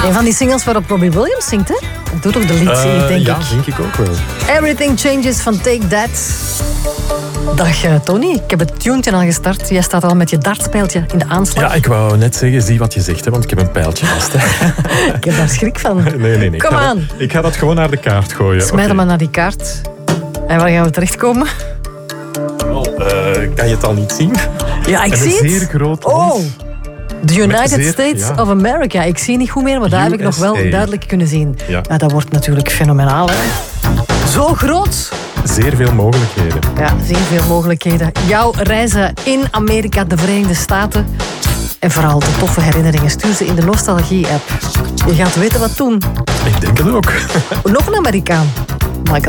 Een van die singles waarop Robbie Williams zingt, hè? Dat doet toch de liedje, denk ja, ik. denk ik ook wel. Everything Changes van Take That. Dag Tony, ik heb het tunetje al gestart. Jij staat al met je dartspijltje in de aanslag. Ja, ik wou net zeggen, zie wat je zegt, hè, want ik heb een pijltje vast. Hè. Ik heb daar schrik van. Nee. Kom aan. Ik ga dat gewoon naar de kaart gooien. Smijt hem maar naar die kaart. En waar gaan we terechtkomen? Kan je het al niet zien? Ja, ik En zie een het. zeer groot Oh, land. the United zeer- States ja. of America. Ik zie niet goed meer, maar daar heb ik nog wel USA. duidelijk kunnen zien. Ja. Ja, dat wordt natuurlijk fenomenaal, hè. Zo groot. Zeer veel mogelijkheden. Ja, zeer veel mogelijkheden. Jouw reizen in Amerika, de Verenigde Staten. En vooral de toffe herinneringen. Stuur ze in de Nostalgie-app. Je gaat weten wat doen. Ik denk het ook. Nog een Amerikaan.